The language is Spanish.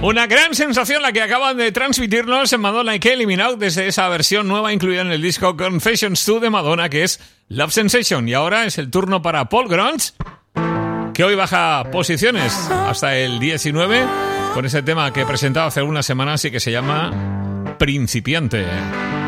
Una gran sensación la que acaban de transmitirnos Madonna y Kylie Minogue desde esa versión nueva incluida en el disco Confessions 2 de Madonna, que es Love Sensation. Y ahora es el turno para Paul Grunge, que hoy baja posiciones hasta el 19 con ese tema que he presentado hace algunas semanas y que se llama Principiante.